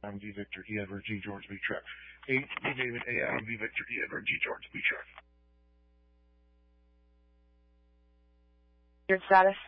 Adam V. Victor, E. Edward, G. George, B. Truck. 8, B. David, A. Adam V. Victor, E. Edward, G. George, B. Truck. Your status?